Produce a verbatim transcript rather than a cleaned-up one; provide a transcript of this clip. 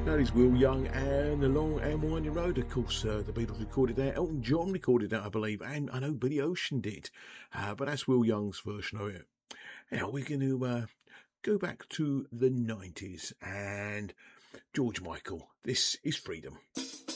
That is Will Young and The Long and Winding Road. Of course, uh, the Beatles recorded that. Elton John recorded that, I believe. And I know Billy Ocean did. Uh, but that's Will Young's version of it. Now we're going to uh, go back to the nineties. And George Michael. This is Freedom.